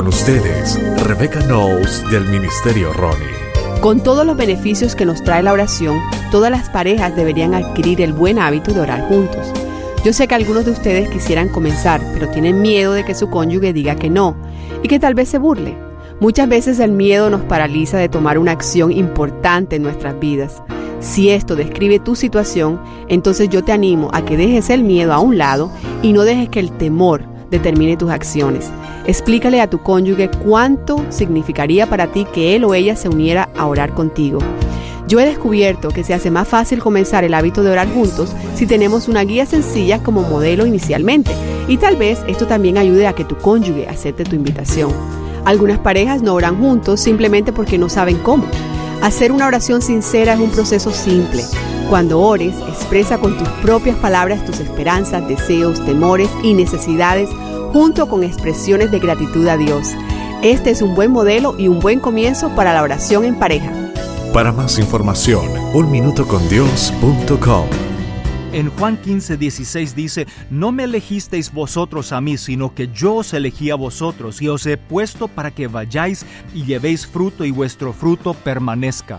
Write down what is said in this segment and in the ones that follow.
con ustedes, Rebecca Knowles del Ministerio Ronnie. Con todos los beneficios que nos trae la oración, todas las parejas deberían adquirir el buen hábito de orar juntos. Yo sé que algunos de ustedes quisieran comenzar, pero tienen miedo de que su cónyuge diga que no y que tal vez se burle. Muchas veces el miedo nos paraliza de tomar una acción importante en nuestras vidas. Si esto describe tu situación, entonces yo te animo a que dejes el miedo a un lado y no dejes que el temor determine tus acciones. Explícale a tu cónyuge cuánto significaría para ti que él o ella se uniera a orar contigo. Yo he descubierto que se hace más fácil comenzar el hábito de orar juntos si tenemos una guía sencilla como modelo inicialmente, y tal vez esto también ayude a que tu cónyuge acepte tu invitación. Algunas parejas no oran juntos simplemente porque no saben cómo. Hacer una oración sincera es un proceso simple. Cuando ores, expresa con tus propias palabras tus esperanzas, deseos, temores y necesidades, junto con expresiones de gratitud a Dios. Este es un buen modelo y un buen comienzo para la oración en pareja. Para más información, unminutocondios.com. En Juan 15:16 dice: No me elegisteis vosotros a mí, sino que yo os elegí a vosotros, y os he puesto para que vayáis y llevéis fruto, y vuestro fruto permanezca.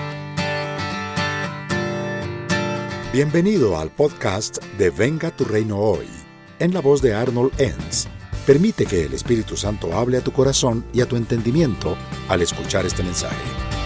Bienvenido al podcast de Venga tu Reino Hoy, en la voz de Arnold Enns. Permite que el Espíritu Santo hable a tu corazón y a tu entendimiento al escuchar este mensaje.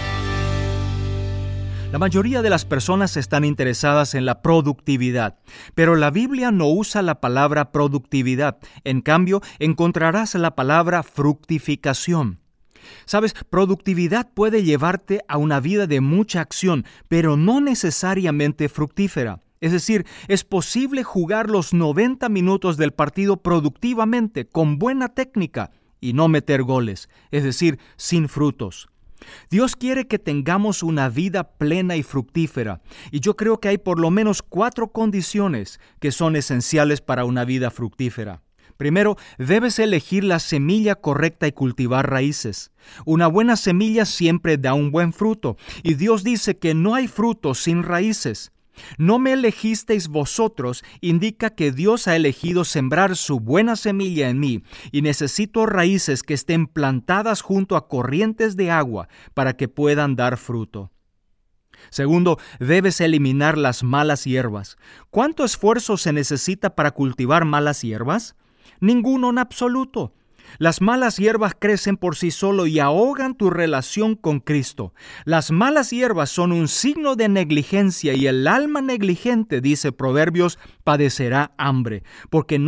La mayoría de las personas están interesadas en la productividad, pero la Biblia no usa la palabra productividad. En cambio, encontrarás la palabra fructificación. Sabes, productividad puede llevarte a una vida de mucha acción, pero no necesariamente fructífera. Es decir, es posible jugar los 90 minutos del partido productivamente, con buena técnica, y no meter goles, es decir, sin frutos. Dios quiere que tengamos una vida plena y fructífera, y yo creo que hay por lo menos 4 condiciones que son esenciales para una vida fructífera. Primero, debes elegir la semilla correcta y cultivar raíces. Una buena semilla siempre da un buen fruto, y Dios dice que no hay fruto sin raíces. No me elegisteis vosotros indica que Dios ha elegido sembrar su buena semilla en mí, y necesito raíces que estén plantadas junto a corrientes de agua para que puedan dar fruto. Segundo, debes eliminar las malas hierbas. ¿Cuánto esfuerzo se necesita para cultivar malas hierbas? Ninguno en absoluto. Las malas hierbas crecen por sí solo y ahogan tu relación con Cristo. Las malas hierbas son un signo de negligencia, y el alma negligente, dice Proverbios, padecerá hambre, porque